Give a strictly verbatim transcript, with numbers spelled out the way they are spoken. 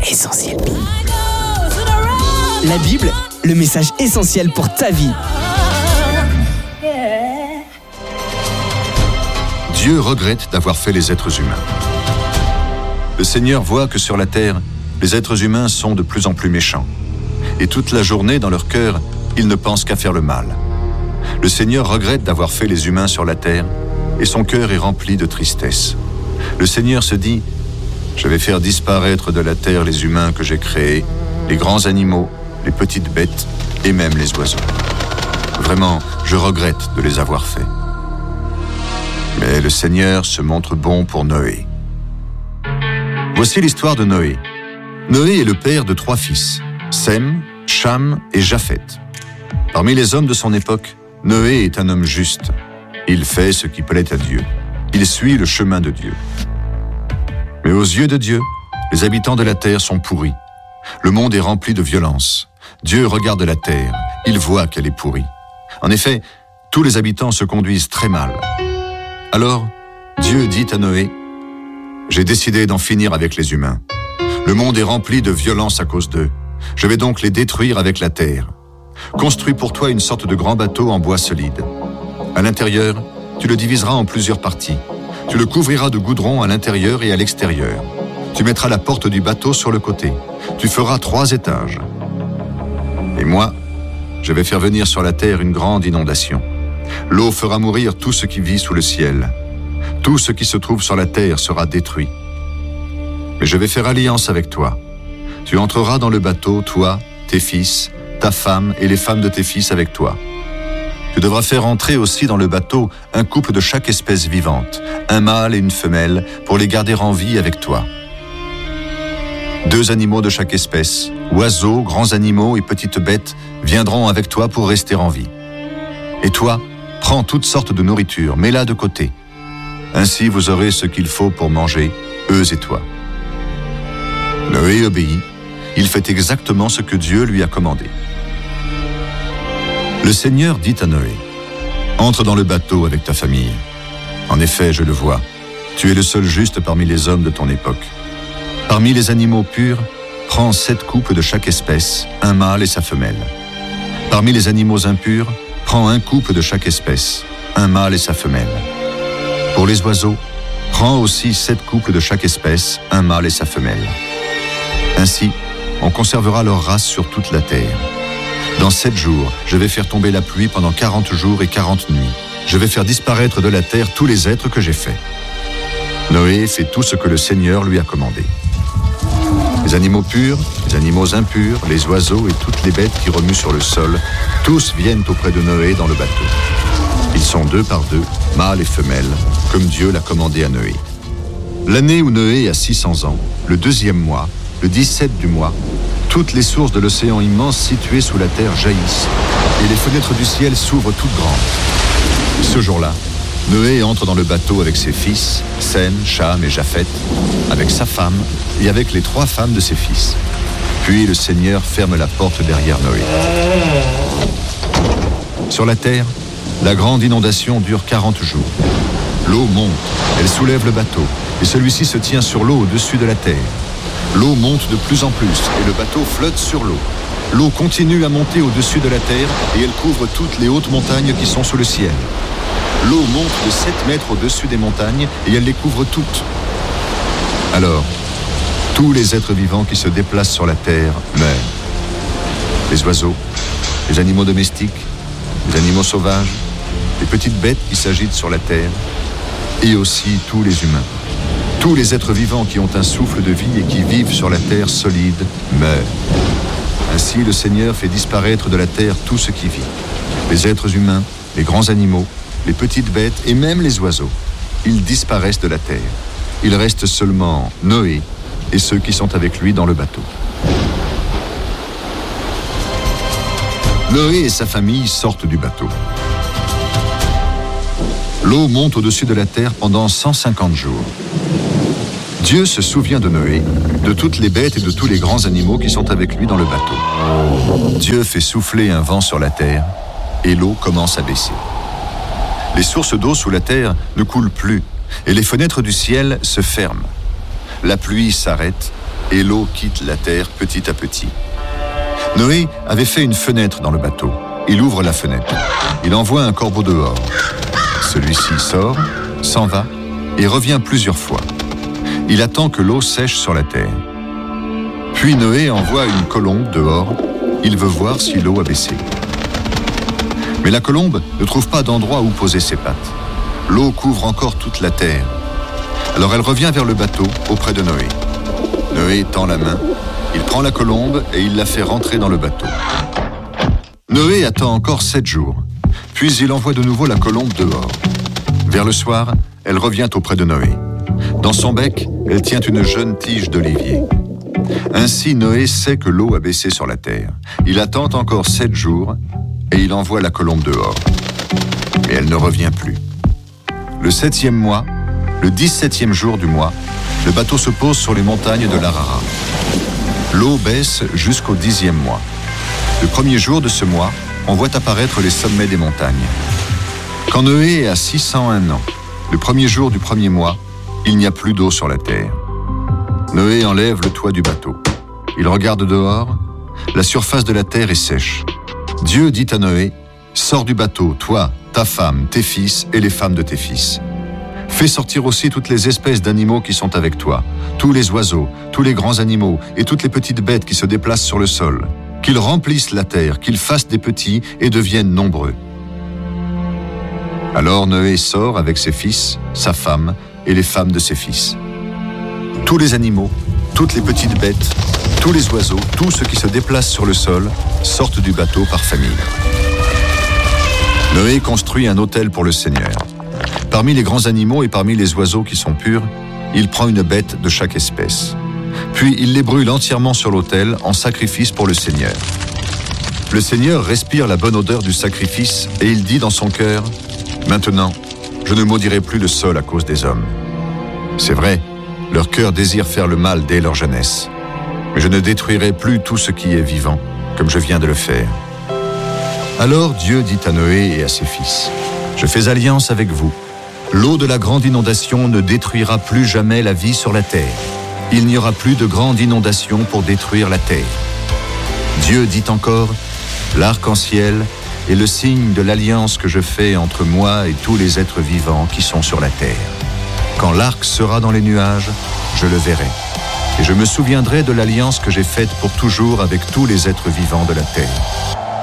Essentiel Bible. La Bible, le message essentiel pour ta vie. Dieu regrette d'avoir fait les êtres humains. Le Seigneur voit que sur la terre, les êtres humains sont de plus en plus méchants. Et toute la journée, dans leur cœur, ils ne pensent qu'à faire le mal. Le Seigneur regrette d'avoir fait les humains sur la terre, et son cœur est rempli de tristesse. Le Seigneur se dit: je vais faire disparaître de la terre les humains que j'ai créés, les grands animaux, les petites bêtes et même les oiseaux. Vraiment, je regrette de les avoir faits. Mais le Seigneur se montre bon pour Noé. Voici l'histoire de Noé. Noé est le père de trois fils, Sem, Cham et Japheth. Parmi les hommes de son époque, Noé est un homme juste. Il fait ce qui plaît à Dieu. Il suit le chemin de Dieu. Mais aux yeux de Dieu, les habitants de la terre sont pourris. Le monde est rempli de violence. Dieu regarde la terre. Il voit qu'elle est pourrie. En effet, tous les habitants se conduisent très mal. Alors, Dieu dit à Noé: j'ai décidé d'en finir avec les humains. Le monde est rempli de violence à cause d'eux. Je vais donc les détruire avec la terre. Construis pour toi une sorte de grand bateau en bois solide. À l'intérieur, tu le diviseras en plusieurs parties. Tu le couvriras de goudron à l'intérieur et à l'extérieur. Tu mettras la porte du bateau sur le côté. Tu feras trois étages. Et moi, je vais faire venir sur la terre une grande inondation. L'eau fera mourir tout ce qui vit sous le ciel. Tout ce qui se trouve sur la terre sera détruit. Mais je vais faire alliance avec toi. Tu entreras dans le bateau, toi, tes fils, ta femme et les femmes de tes fils avec toi. Tu devras faire entrer aussi dans le bateau un couple de chaque espèce vivante, un mâle et une femelle, pour les garder en vie avec toi. Deux animaux de chaque espèce, oiseaux, grands animaux et petites bêtes, viendront avec toi pour rester en vie. Et toi, prends toutes sortes de nourriture, mets-la de côté. Ainsi vous aurez ce qu'il faut pour manger, eux et toi. Noé obéit. Il fait exactement ce que Dieu lui a commandé. Le Seigneur dit à Noé: entre dans le bateau avec ta famille. En effet, je le vois, tu es le seul juste parmi les hommes de ton époque. Parmi les animaux purs, prends sept couples de chaque espèce, un mâle et sa femelle. Parmi les animaux impurs, prends un couple de chaque espèce, un mâle et sa femelle. Pour les oiseaux, prends aussi sept couples de chaque espèce, un mâle et sa femelle. Ainsi, on conservera leur race sur toute la terre. Dans sept jours, je vais faire tomber la pluie pendant quarante jours et quarante nuits. Je vais faire disparaître de la terre tous les êtres que j'ai faits. Noé fait tout ce que le Seigneur lui a commandé. Les animaux purs, les animaux impurs, les oiseaux et toutes les bêtes qui remuent sur le sol, tous viennent auprès de Noé dans le bateau. Ils sont deux par deux, mâles et femelles, comme Dieu l'a commandé à Noé. L'année où Noé a six cents ans, le deuxième mois, le dix-sept du mois, toutes les sources de l'océan immense situées sous la terre jaillissent, et les fenêtres du ciel s'ouvrent toutes grandes. Ce jour-là, Noé entre dans le bateau avec ses fils, Sem, Cham et Japheth, avec sa femme et avec les trois femmes de ses fils. Puis le Seigneur ferme la porte derrière Noé. Sur la terre, la grande inondation dure quarante jours. L'eau monte, elle soulève le bateau, et celui-ci se tient sur l'eau au-dessus de la terre. L'eau monte de plus en plus, et le bateau flotte sur l'eau. L'eau continue à monter au-dessus de la terre, et elle couvre toutes les hautes montagnes qui sont sous le ciel. L'eau monte de sept mètres au-dessus des montagnes, et elle les couvre toutes. Alors, tous les êtres vivants qui se déplacent sur la terre meurent. Les oiseaux, les animaux domestiques, les animaux sauvages, les petites bêtes qui s'agitent sur la terre, et aussi tous les humains. Tous les êtres vivants qui ont un souffle de vie et qui vivent sur la terre solide meurent. Ainsi, le Seigneur fait disparaître de la terre tout ce qui vit. Les êtres humains, les grands animaux, les petites bêtes et même les oiseaux. Ils disparaissent de la terre. Il reste seulement Noé et ceux qui sont avec lui dans le bateau. Noé et sa famille sortent du bateau. L'eau monte au-dessus de la terre pendant cent cinquante jours. Dieu se souvient de Noé, de toutes les bêtes et de tous les grands animaux qui sont avec lui dans le bateau. Dieu fait souffler un vent sur la terre et l'eau commence à baisser. Les sources d'eau sous la terre ne coulent plus et les fenêtres du ciel se ferment. La pluie s'arrête et l'eau quitte la terre petit à petit. Noé avait fait une fenêtre dans le bateau. Il ouvre la fenêtre. Il envoie un corbeau dehors. Celui-ci sort, s'en va et revient plusieurs fois. Il attend que l'eau sèche sur la terre. Puis Noé envoie une colombe dehors. Il veut voir si l'eau a baissé. Mais la colombe ne trouve pas d'endroit où poser ses pattes. L'eau couvre encore toute la terre. Alors elle revient vers le bateau auprès de Noé. Noé tend la main, il prend la colombe et il la fait rentrer dans le bateau. Noé attend encore sept jours, puis il envoie de nouveau la colombe dehors. Vers le soir, elle revient auprès de Noé. Dans son bec, elle tient une jeune tige d'olivier. Ainsi, Noé sait que l'eau a baissé sur la terre. Il attend encore sept jours et il envoie la colombe dehors. Mais elle ne revient plus. Le septième mois, le dix-septième jour du mois, le bateau se pose sur les montagnes de l'Ararat. L'eau baisse jusqu'au dixième mois. Le premier jour de ce mois, on voit apparaître les sommets des montagnes. Quand Noé a six cent un ans, le premier jour du premier mois, il n'y a plus d'eau sur la terre. Noé enlève le toit du bateau. Il regarde dehors. La surface de la terre est sèche. Dieu dit à Noé, « Sors du bateau, toi, ta femme, tes fils et les femmes de tes fils. Fais sortir aussi toutes les espèces d'animaux qui sont avec toi, tous les oiseaux, tous les grands animaux et toutes les petites bêtes qui se déplacent sur le sol. Qu'ils remplissent la terre, qu'ils fassent des petits et deviennent nombreux. » Alors Noé sort avec ses fils, sa femme et les femmes de ses fils. Tous les animaux, toutes les petites bêtes, tous les oiseaux, tout ce qui se déplace sur le sol, sortent du bateau par famille. Noé construit un autel pour le Seigneur. Parmi les grands animaux et parmi les oiseaux qui sont purs, il prend une bête de chaque espèce. Puis il les brûle entièrement sur l'autel en sacrifice pour le Seigneur. Le Seigneur respire la bonne odeur du sacrifice et il dit dans son cœur, « Maintenant, je ne maudirai plus le sol à cause des hommes. C'est vrai, leur cœur désire faire le mal dès leur jeunesse. Mais je ne détruirai plus tout ce qui est vivant, comme je viens de le faire. » Alors Dieu dit à Noé et à ses fils, « Je fais alliance avec vous. L'eau de la grande inondation ne détruira plus jamais la vie sur la terre. Il n'y aura plus de grande inondation pour détruire la terre. » Dieu dit encore, « L'arc-en-ciel est le signe de l'alliance que je fais entre moi et tous les êtres vivants qui sont sur la terre. Quand l'arc sera dans les nuages, je le verrai. Et je me souviendrai de l'alliance que j'ai faite pour toujours avec tous les êtres vivants de la terre.